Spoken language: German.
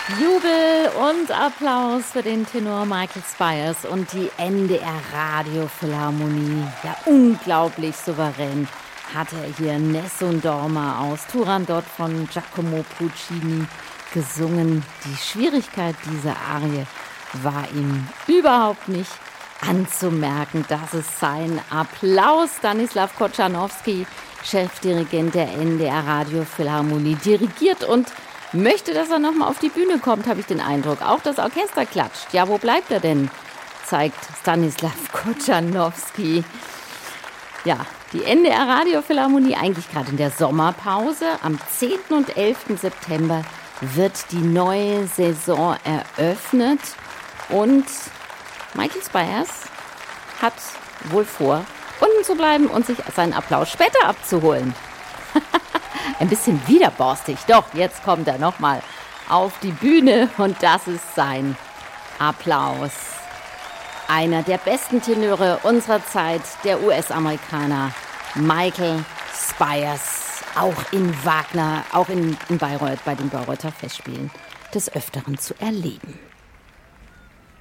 Jubel und Applaus für den Tenor Michael Spyers und die NDR Radiophilharmonie. Ja, unglaublich souverän hat er hier Nessun Dorma aus Turandot von Giacomo Puccini gesungen. Die Schwierigkeit dieser Arie war ihm überhaupt nicht anzumerken. Das ist sein Applaus. Stanislav Kochanowski, Chefdirigent der NDR Radiophilharmonie, dirigiert und möchte, dass er nochmal auf die Bühne kommt, habe ich den Eindruck. Auch das Orchester klatscht. Ja, wo bleibt er denn? Zeigt Stanislav Kochanowski. Ja, die NDR Radiophilharmonie, eigentlich gerade in der Sommerpause. Am 10. und 11. September wird die neue Saison eröffnet. Und Michael Spyers hat wohl vor, unten zu bleiben und sich seinen Applaus später abzuholen. Ein bisschen widerborstig. Doch, jetzt kommt er nochmal auf die Bühne und das ist sein Applaus. Einer der besten Tenöre unserer Zeit, der US-Amerikaner Michael Spyers. Auch in Wagner, auch in Bayreuth bei den Bayreuther Festspielen des Öfteren zu erleben.